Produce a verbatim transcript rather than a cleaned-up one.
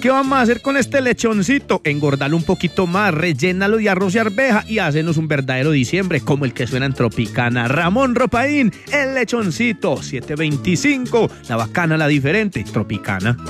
¿Qué vamos a hacer con este lechoncito? Engordarlo un poquito más, rellénalo de arroz y arveja y hacernos un verdadero diciembre como el que suena en Tropicana. Ramón Ropaín, el lechoncito, siete veinticinco, la bacana, la diferente, Tropicana.